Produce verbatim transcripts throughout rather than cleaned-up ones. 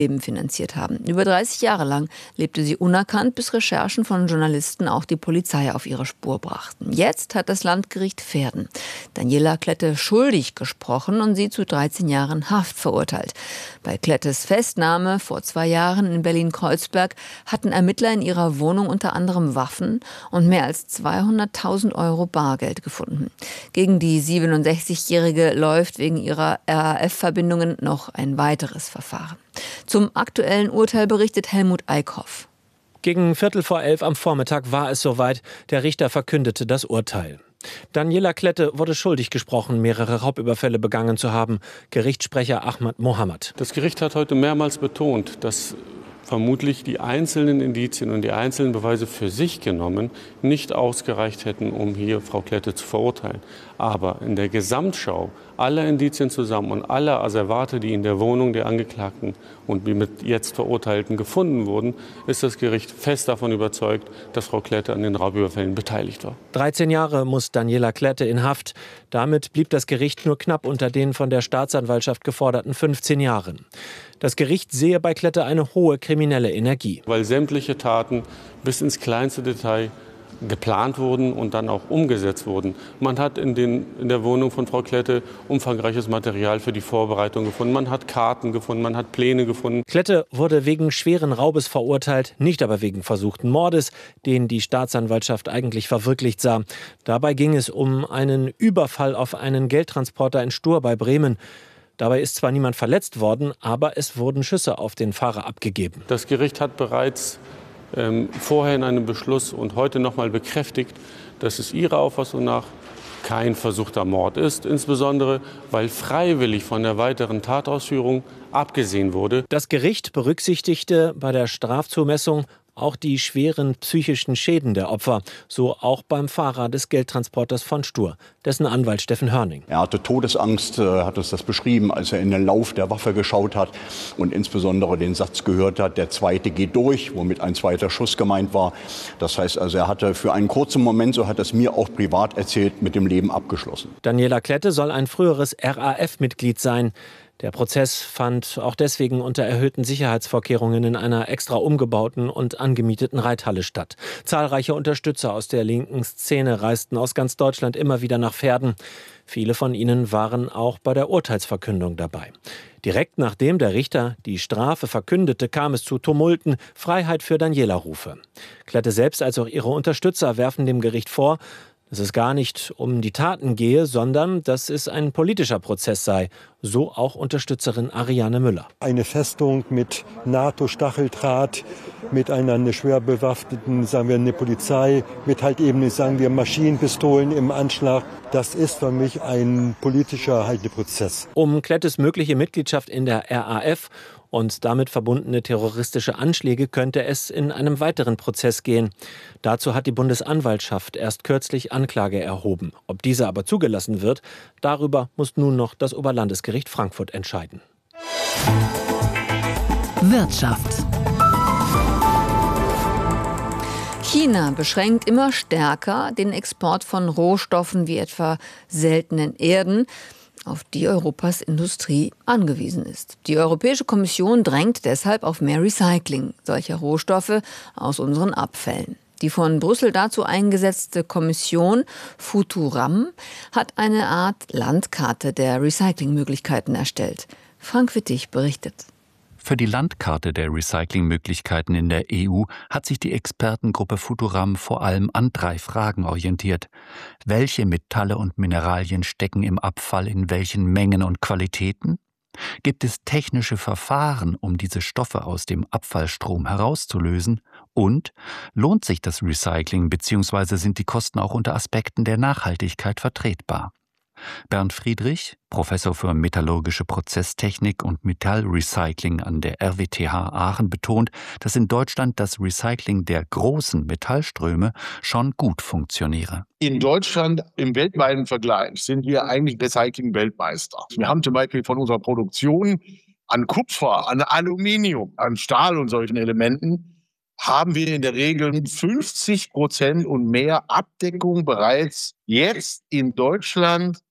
Leben finanziert haben. Über dreißig Jahre lang lebte sie unerkannt, bis Recherchen von Journalisten auch die Polizei auf ihre Spur brachten. Jetzt hat das Landgericht Verden Daniela Klette schuldig gesprochen und sie zu dreizehn Jahren Haft verurteilt. Bei Klettes Festnahme vor zwei Jahren in Berlin-Kreuzberg hatten Ermittler in ihrer Wohnung unter anderem Waffen und mehr als zweihunderttausend Euro Bargeld gefunden. Gegen die siebenundsechzigjährige läuft wegen ihrer R A F-Verbindungen noch ein weiteres Verfahren. Zum aktuellen Urteil berichtet Helmut Eickhoff. Gegen Viertel vor elf am Vormittag war es soweit. Der Richter verkündete das Urteil. Daniela Klette wurde schuldig gesprochen, mehrere Raubüberfälle begangen zu haben. Gerichtssprecher Ahmad Mohammed. Das Gericht hat heute mehrmals betont, dass vermutlich die einzelnen Indizien und die einzelnen Beweise für sich genommen nicht ausgereicht hätten, um hier Frau Klette zu verurteilen. Aber in der Gesamtschau aller Indizien zusammen und aller Asservate, die in der Wohnung der Angeklagten und die mit jetzt Verurteilten gefunden wurden, ist das Gericht fest davon überzeugt, dass Frau Klette an den Raubüberfällen beteiligt war. dreizehn Jahre muss Daniela Klette in Haft. Damit blieb das Gericht nur knapp unter den von der Staatsanwaltschaft geforderten fünfzehn Jahren. Das Gericht sehe bei Klette eine hohe kriminelle Energie. Weil sämtliche Taten bis ins kleinste Detail geplant wurden und dann auch umgesetzt wurden. Man hat in, den, in der Wohnung von Frau Klette umfangreiches Material für die Vorbereitung gefunden. Man hat Karten gefunden, man hat Pläne gefunden. Klette wurde wegen schweren Raubes verurteilt, nicht aber wegen versuchten Mordes, den die Staatsanwaltschaft eigentlich verwirklicht sah. Dabei ging es um einen Überfall auf einen Geldtransporter in Stur bei Bremen. Dabei ist zwar niemand verletzt worden, aber es wurden Schüsse auf den Fahrer abgegeben. Das Gericht hat bereits ähm, vorher in einem Beschluss und heute noch mal bekräftigt, dass es ihrer Auffassung nach kein versuchter Mord ist, insbesondere weil freiwillig von der weiteren Tatausführung abgesehen wurde. Das Gericht berücksichtigte bei der Strafzumessung auch die schweren psychischen Schäden der Opfer, so auch beim Fahrer des Geldtransporters von Stur, dessen Anwalt Steffen Hörning. Er hatte Todesangst, hat uns das beschrieben, als er in den Lauf der Waffe geschaut hat und insbesondere den Satz gehört hat, der zweite geht durch, womit ein zweiter Schuss gemeint war. Das heißt also, er hatte für einen kurzen Moment, so hat er es mir auch privat erzählt, mit dem Leben abgeschlossen. Daniela Klette soll ein früheres R A F-Mitglied sein. Der Prozess fand auch deswegen unter erhöhten Sicherheitsvorkehrungen in einer extra umgebauten und angemieteten Reithalle statt. Zahlreiche Unterstützer aus der linken Szene reisten aus ganz Deutschland immer wieder nach Verden. Viele von ihnen waren auch bei der Urteilsverkündung dabei. Direkt nachdem der Richter die Strafe verkündete, kam es zu Tumulten, Freiheit für Daniela-Rufe. Klette selbst als auch ihre Unterstützer werfen dem Gericht vor, dass es gar nicht um die Taten gehe, sondern dass es ein politischer Prozess sei. So auch Unterstützerin Ariane Müller. Eine Festung mit NATO-Stacheldraht, mit einer schwer bewaffneten, sagen wir, eine Polizei, mit halt eben, sagen wir, Maschinenpistolen im Anschlag. Das ist für mich ein politischer Halteprozess. Um Klettes mögliche Mitgliedschaft in der R A F und damit verbundene terroristische Anschläge könnte es in einem weiteren Prozess gehen. Dazu hat die Bundesanwaltschaft erst kürzlich Anklage erhoben. Ob diese aber zugelassen wird, darüber muss nun noch das Oberlandesgericht Frankfurt entscheiden. Wirtschaft. China beschränkt immer stärker den Export von Rohstoffen wie etwa seltenen Erden, auf die Europas Industrie angewiesen ist. Die Europäische Kommission drängt deshalb auf mehr Recycling solcher Rohstoffe aus unseren Abfällen. Die von Brüssel dazu eingesetzte Kommission Futuram hat eine Art Landkarte der Recyclingmöglichkeiten erstellt. Frank Wittig berichtet. Für die Landkarte der Recyclingmöglichkeiten in der E U hat sich die Expertengruppe Futuram vor allem an drei Fragen orientiert. Welche Metalle und Mineralien stecken im Abfall in welchen Mengen und Qualitäten? Gibt es technische Verfahren, um diese Stoffe aus dem Abfallstrom herauszulösen? Und lohnt sich das Recycling bzw. sind die Kosten auch unter Aspekten der Nachhaltigkeit vertretbar? Bernd Friedrich, Professor für metallurgische Prozesstechnik und Metallrecycling an der R W T H Aachen, betont, dass in Deutschland das Recycling der großen Metallströme schon gut funktioniere. In Deutschland im weltweiten Vergleich sind wir eigentlich Recycling-Weltmeister. Wir haben zum Beispiel von unserer Produktion an Kupfer, an Aluminium, an Stahl und solchen Elementen haben wir in der Regel mit fünfzig Prozent und mehr Abdeckung bereits jetzt in Deutschland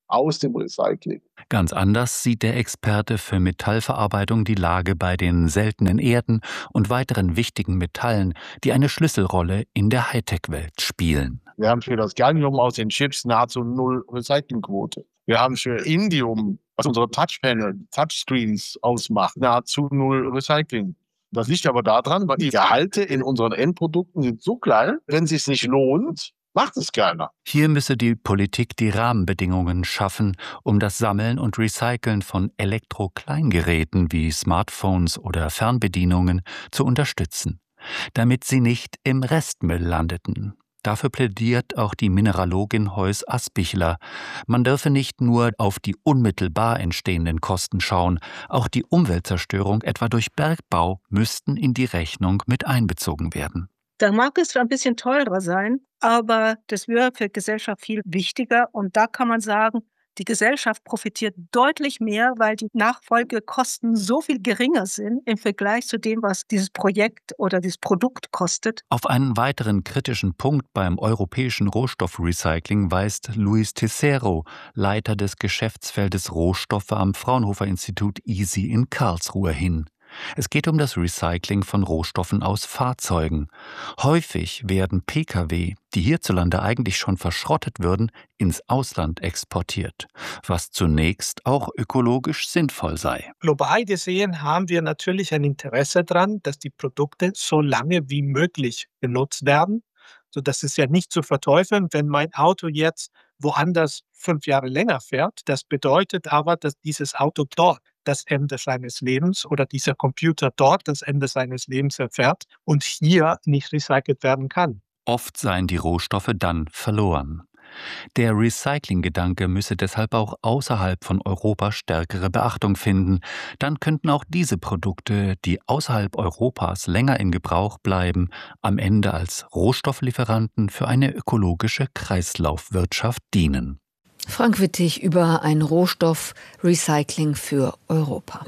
aus dem Recycling. Ganz anders sieht der Experte für Metallverarbeitung die Lage bei den seltenen Erden und weiteren wichtigen Metallen, die eine Schlüsselrolle in der Hightech-Welt spielen. Wir haben für das Gallium aus den Chips nahezu null Recyclingquote. Wir haben für Indium, was unsere Touchpanel, Touchscreens ausmacht, nahezu null Recycling. Das liegt aber daran, weil die Gehalte in unseren Endprodukten sind so klein, wenn es sich nicht lohnt, macht es keiner. Hier müsse die Politik die Rahmenbedingungen schaffen, um das Sammeln und Recyceln von Elektro-Kleingeräten wie Smartphones oder Fernbedienungen zu unterstützen, damit sie nicht im Restmüll landeten. Dafür plädiert auch die Mineralogin Heus Aspichler. Man dürfe nicht nur auf die unmittelbar entstehenden Kosten schauen, auch die Umweltzerstörung etwa durch Bergbau müssten in die Rechnung mit einbezogen werden. Da mag es ein bisschen teurer sein, aber das wäre für die Gesellschaft viel wichtiger. Und da kann man sagen, die Gesellschaft profitiert deutlich mehr, weil die Nachfolgekosten so viel geringer sind im Vergleich zu dem, was dieses Projekt oder dieses Produkt kostet. Auf einen weiteren kritischen Punkt beim europäischen Rohstoffrecycling weist Luis Tissero, Leiter des Geschäftsfeldes Rohstoffe am Fraunhofer-Institut I S I in Karlsruhe, hin. Es geht um das Recycling von Rohstoffen aus Fahrzeugen. Häufig werden P K W, die hierzulande eigentlich schon verschrottet würden, ins Ausland exportiert, was zunächst auch ökologisch sinnvoll sei. Global gesehen haben wir natürlich ein Interesse daran, dass die Produkte so lange wie möglich benutzt werden. So, das ist ja nicht zu verteufeln, wenn mein Auto jetzt woanders fünf Jahre länger fährt. Das bedeutet aber, dass dieses Auto dort das Ende seines Lebens oder dieser Computer dort das Ende seines Lebens erfährt und hier nicht recycelt werden kann. Oft seien die Rohstoffe dann verloren. Der Recycling-Gedanke müsse deshalb auch außerhalb von Europa stärkere Beachtung finden. Dann könnten auch diese Produkte, die außerhalb Europas länger in Gebrauch bleiben, am Ende als Rohstofflieferanten für eine ökologische Kreislaufwirtschaft dienen. Frank Wittig über ein Rohstoffrecycling für Europa.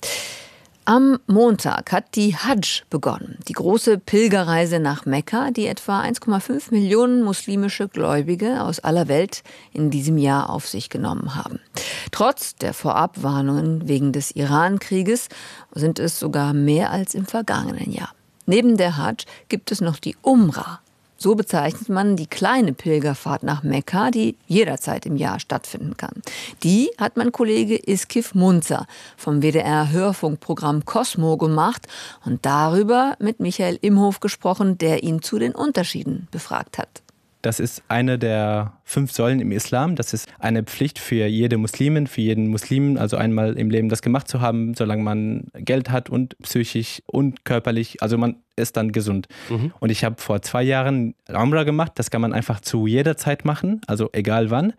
Am Montag hat die Hajj begonnen, die große Pilgerreise nach Mekka, die etwa eins Komma fünf Millionen muslimische Gläubige aus aller Welt in diesem Jahr auf sich genommen haben. Trotz der Vorabwarnungen wegen des Iran-Krieges sind es sogar mehr als im vergangenen Jahr. Neben der Hajj gibt es noch die Umrah. So bezeichnet man die kleine Pilgerfahrt nach Mekka, die jederzeit im Jahr stattfinden kann. Die hat mein Kollege Iskif Munzer vom W D R-Hörfunkprogramm Cosmo gemacht und darüber mit Michael Imhof gesprochen, der ihn zu den Unterschieden befragt hat. Das ist eine der fünf Säulen im Islam. Das ist eine Pflicht für jede Muslimin, für jeden Muslimen, also einmal im Leben das gemacht zu haben, solange man Geld hat und psychisch und körperlich, also man ist dann gesund. Mhm. Und ich habe vor zwei Jahren Umrah gemacht. Das kann man einfach zu jeder Zeit machen, also egal wann.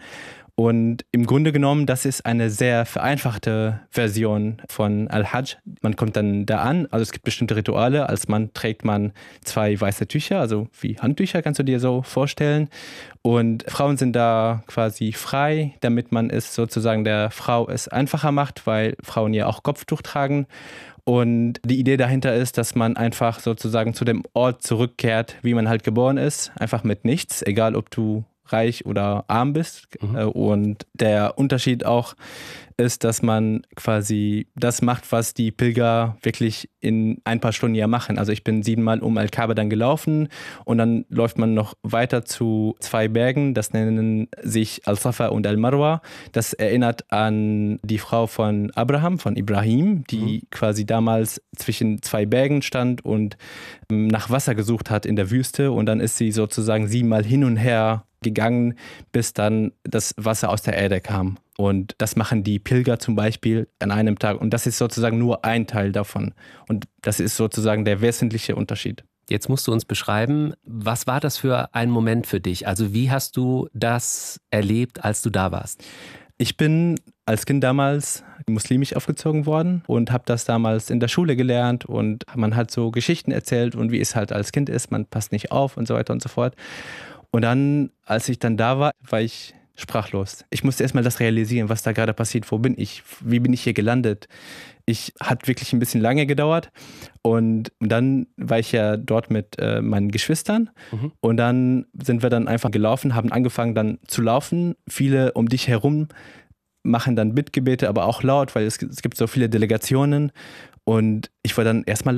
Und im Grunde genommen, das ist eine sehr vereinfachte Version von Al-Hajj. Man kommt dann da an, also es gibt bestimmte Rituale. Als Mann trägt man zwei weiße Tücher, also wie Handtücher, kannst du dir so vorstellen. Und Frauen sind da quasi frei, damit man es sozusagen der Frau es einfacher macht, weil Frauen ja auch Kopftuch tragen. Und die Idee dahinter ist, dass man einfach sozusagen zu dem Ort zurückkehrt, wie man halt geboren ist, einfach mit nichts, egal ob du reich oder arm bist. Mhm. Und der Unterschied auch ist, dass man quasi das macht, was die Pilger wirklich in ein paar Stunden ja machen. Also ich bin siebenmal um Al-Kaaba dann gelaufen und dann läuft man noch weiter zu zwei Bergen, das nennen sich Al-Safa und Al-Marwa. Das erinnert an die Frau von Abraham, von Ibrahim, die mhm. quasi damals zwischen zwei Bergen stand und nach Wasser gesucht hat in der Wüste und dann ist sie sozusagen siebenmal hin und her gegangen, bis dann das Wasser aus der Erde kam. Und das machen die Pilger zum Beispiel an einem Tag. Und das ist sozusagen nur ein Teil davon. Und das ist sozusagen der wesentliche Unterschied. Jetzt musst du uns beschreiben, was war das für ein Moment für dich? Also wie hast du das erlebt, als du da warst? Ich bin als Kind damals muslimisch aufgezogen worden und habe das damals in der Schule gelernt. Und man hat so Geschichten erzählt und wie es halt als Kind ist. Man passt nicht auf und so weiter und so fort. Und dann, als ich dann da war, war ich sprachlos. Ich musste erstmal das realisieren, was da gerade passiert. Wo bin ich? Wie bin ich hier gelandet? Ich hat wirklich ein bisschen lange gedauert. Und dann war ich ja dort mit äh, meinen Geschwistern. Mhm. Und dann sind wir dann einfach gelaufen, haben angefangen dann zu laufen. Viele um dich herum machen dann Bittgebete, aber auch laut, weil es, es gibt so viele Delegationen. Und ich war dann erstmal